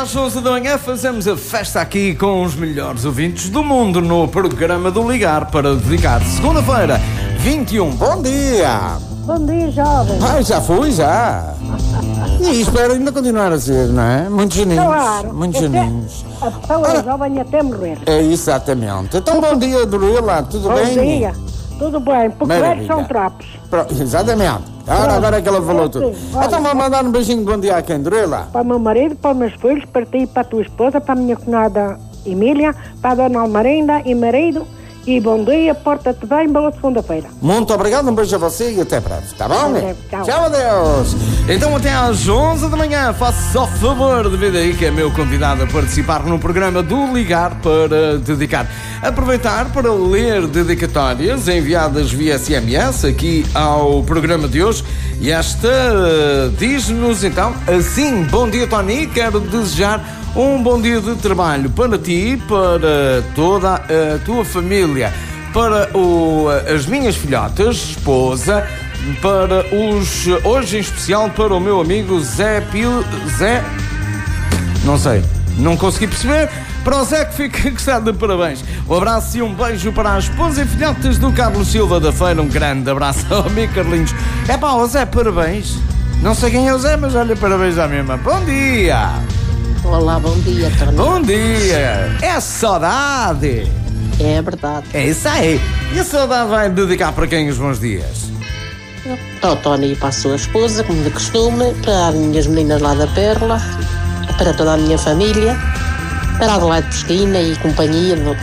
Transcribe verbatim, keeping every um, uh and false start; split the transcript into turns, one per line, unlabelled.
às onze da manhã fazemos a festa aqui com os melhores ouvintes do mundo no programa do Ligar para dedicar. Segunda-feira, vinte e um. Bom dia!
Bom dia, jovem.
Ah, já fui, já. E espero ainda continuar a ser, não é? Muitos geninhos.
Claro.
Muitos geninhos.
A pessoa é jovem até morrer.
É exatamente. Então, bom dia, Dorila. Tudo
Bom
bem?
Bom dia. Tudo bem, porque velhos são trapos.
Pronto, exatamente. Agora, agora é que ela falou tudo. Então, vamos mandar um beijinho de bom dia a quem, Dorila?
Para o meu marido, para os meus filhos, para ti, para a tua esposa, para a minha cunhada Emília, para a dona Almarinda e marido. E bom dia, porta-te bem, boa segunda-feira.
Muito obrigado, um beijo a você e até breve, tá bom?
Breve, tchau.
Tchau, adeus. Então até às onze da manhã, faça só favor de vir aí que é meu convidado a participar no programa do Ligar para dedicar. Aproveitar para ler dedicatórias enviadas via S M S aqui ao programa de hoje. E esta uh, diz-nos então assim: bom dia, Tony, quero desejar um bom dia de trabalho para ti, para toda a tua família, para o, as minhas filhotas, esposa, para os, hoje em especial para o meu amigo Zé Pil... Zé... Não sei, não consegui perceber. Para o Zé que fica gostado de parabéns. Um abraço e um beijo para a esposa e filhotas do Carlos Silva da Feira. Um grande abraço ao amigo Carlinhos. É pá, o Zé, parabéns. Não sei quem é o Zé, mas olha, parabéns à mesma. Bom dia!
Olá, bom dia, Tony.
Bom dia! É saudade!
É verdade.
É isso aí! E a saudade vai dedicar para quem os bons dias?
Para o Tony e para a sua esposa, como de costume, para as minhas meninas lá da Perla, para toda a minha família, para a Adelaide Pesquina e companhia,